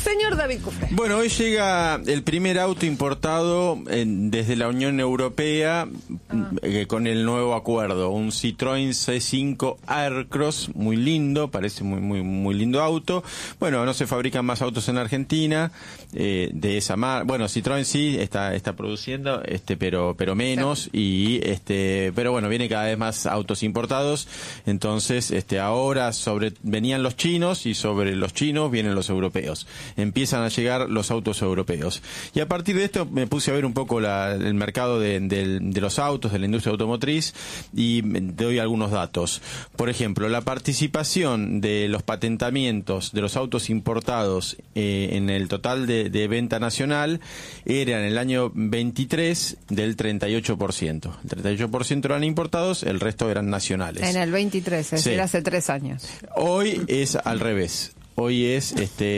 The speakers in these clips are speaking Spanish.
Señor David Cufré. Bueno, hoy llega el primer auto importado desde la Unión Europea con el nuevo acuerdo, un Citroën C5 Aircross, muy lindo, parece muy lindo auto. Bueno, no se fabrican más autos en Argentina de esa marca. Bueno, Citroën sí está produciendo, pero menos, y pero bueno, viene cada vez más autos importados. Entonces, ahora venían los chinos, y sobre los chinos vienen los europeos. Empiezan a llegar los autos europeos. Y a partir de esto me puse a ver un poco el mercado de los autos, de la industria automotriz, y doy algunos datos. Por ejemplo, la participación de los patentamientos de los autos importados en el total de venta nacional era en el año 23 del 38%. El 38% eran importados, el resto eran nacionales. En el 23, es decir, sí. Hace 3 años. Hoy es al revés. Hoy es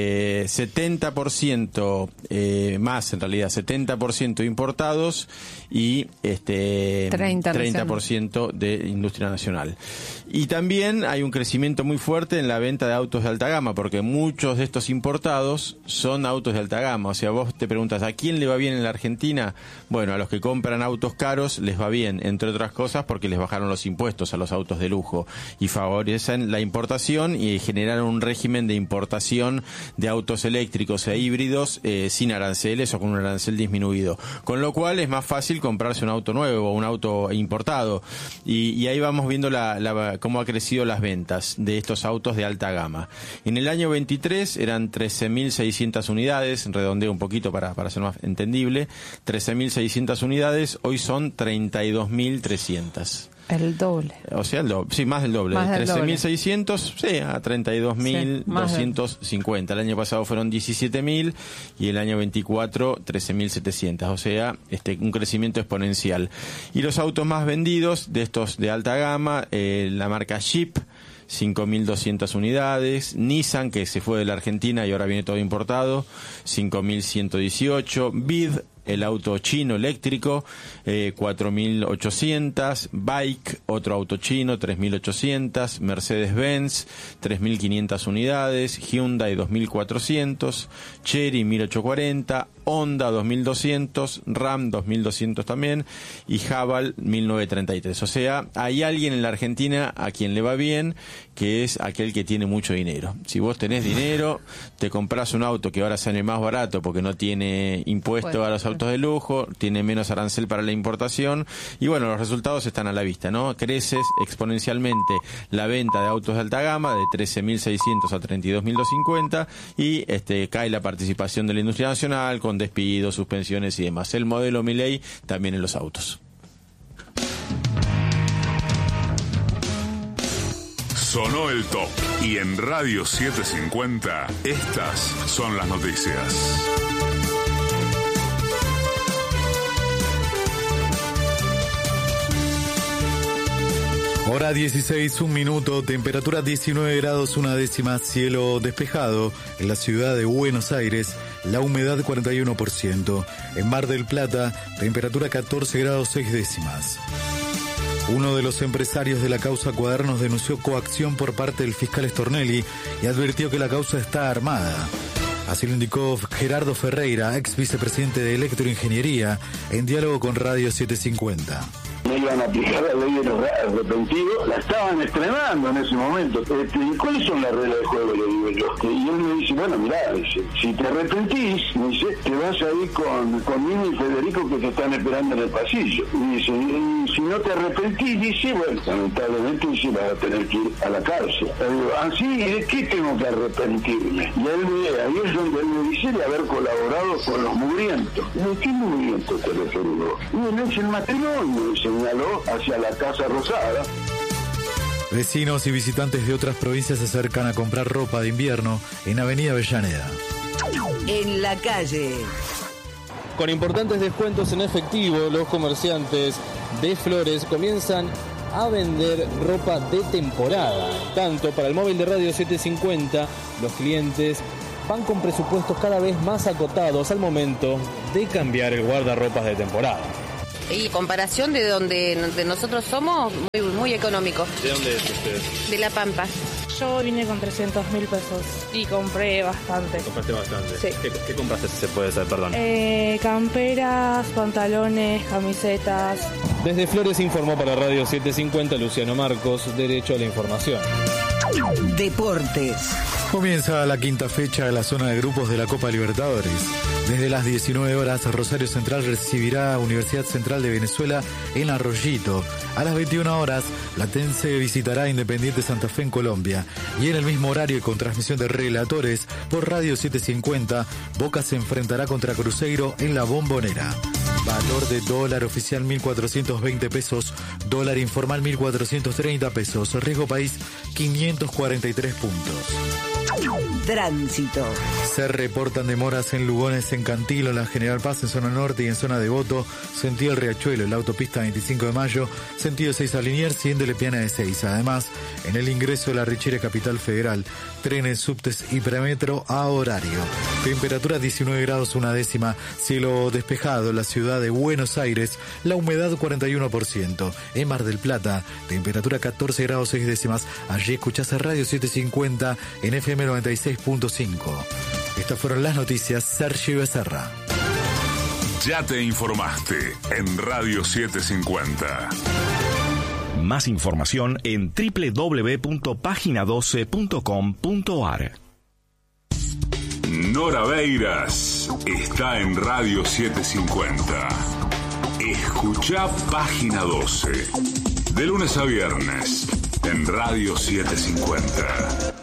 70% más, en realidad, 70% importados y 30% de industria nacional. Y también hay un crecimiento muy fuerte en la venta de autos de alta gama, porque muchos de estos importados son autos de alta gama. O sea, vos te preguntas, ¿a quién le va bien en la Argentina? Bueno, a los que compran autos caros les va bien, entre otras cosas porque les bajaron los impuestos a los autos de lujo y favorecen la importación y generaron un régimen de importación de autos eléctricos e híbridos sin aranceles o con un arancel disminuido, con lo cual es más fácil comprarse un auto nuevo o un auto importado, y ahí vamos viendo cómo ha crecido las ventas de estos autos de alta gama. En el año 23 eran 13.600 unidades, redondeo un poquito para ser más entendible, 13.600 unidades, hoy son 32.300. El doble. O sea, el doble, sí, más del doble. 13.600, sí, a 32.250. Sí, el año pasado fueron 17.000 y el año 24 13.700. O sea, un crecimiento exponencial. Y los autos más vendidos de estos de alta gama, la marca Jeep, 5.200 unidades, Nissan, que se fue de la Argentina y ahora viene todo importado, 5.118, BID, el auto chino eléctrico, 4.800, Bike, otro auto chino, 3.800, Mercedes-Benz, 3.500 unidades, Hyundai, 2.400, Chery, 1.840, Honda, 2.200, Ram, 2.200 también, y Haval, 1.933. O sea, hay alguien en la Argentina a quien le va bien, que es aquel que tiene mucho dinero. Si vos tenés dinero, te compras un auto que ahora sale más barato porque no tiene impuesto a los autos de lujo, tiene menos arancel para la importación, y bueno, los resultados están a la vista, ¿no? Creces exponencialmente la venta de autos de alta gama de 13.600 a 32.250 y cae la participación de la industria nacional con despidos, suspensiones y demás. El modelo Milei también en los autos. Sonó el top y en Radio 750 estas son las noticias. Hora 16, 1 minuto, temperatura 19 grados 1 décima, cielo despejado en la ciudad de Buenos Aires, la humedad 41%. En Mar del Plata, temperatura 14 grados 6 décimas. Uno de los empresarios de la causa Cuadernos denunció coacción por parte del fiscal Stornelli y advirtió que la causa está armada. Así lo indicó Gerardo Ferreira, ex vicepresidente de Electroingeniería, en diálogo con Radio 750. No iban a aplicar la ley de los arrepentidos, la estaban estrenando en ese momento. ¿Cuáles son las reglas de juego? Le digo yo. Y él me dice, bueno, mirá, si te arrepentís, me dice, te vas a ir conmigo y Federico que te están esperando en el pasillo. Y dice, y si no te arrepentís, dice, bueno, lamentablemente dice, vas a tener que ir a la cárcel. Le digo, ¿sí? ¿Y de qué tengo que arrepentirme? Y ahí es donde él me dice de haber colaborado con los mugrientos. ¿De qué mugrientos te referís vos? Y él es el matrimonio, señaló hacia la Casa Rosada. Vecinos y visitantes de otras provincias se acercan a comprar ropa de invierno en Avenida Avellaneda. En la calle. Con importantes descuentos en efectivo, los comerciantes de Flores comienzan a vender ropa de temporada. Tanto para el móvil de Radio 750, los clientes van con presupuestos cada vez más acotados al momento de cambiar el guardarropas de temporada. Y comparación de donde nosotros somos, muy económico. ¿De dónde es usted? De La Pampa. Yo vine con 300.000 pesos y compré bastante. ¿Compraste bastante? Sí. ¿Qué compraste, si se puede saber, perdón? Camperas, pantalones, camisetas. Desde Flores informó para Radio 750 Luciano Marcos, Derecho a la Información. Deportes. Comienza la quinta fecha de la zona de grupos de la Copa Libertadores. Desde las 19 horas, Rosario Central recibirá a Universidad Central de Venezuela en Arroyito. A las 21 horas, Platense visitará a Independiente Santa Fe en Colombia. Y en el mismo horario y con transmisión de relatores por Radio 750, Boca se enfrentará contra Cruzeiro en La Bombonera. Valor de dólar oficial 1.420 pesos, dólar informal 1.430 pesos, riesgo país 543 puntos. Tránsito. Se reportan demoras en Lugones, en Cantilo, en la General Paz, en zona norte y en zona de Voto, sentido el Riachuelo, en la autopista 25 de Mayo, sentido 6 a Liniers y en Lepiana de 6. Además, en el ingreso de la Richera Capital Federal, trenes, subtes y premetro a horario. Temperatura 19 grados una décima, cielo despejado en la ciudad de Buenos Aires, la humedad 41%. En Mar del Plata, temperatura 14 grados 6 décimas. Allí escuchás a Radio 750 en FM 96.5. Estas fueron las noticias. Sergio Becerra. Ya te informaste en Radio 750. Más información en www.pagina12.com.ar. Nora Beiras está en Radio 750. Escucha Página 12. De lunes a viernes en Radio 750.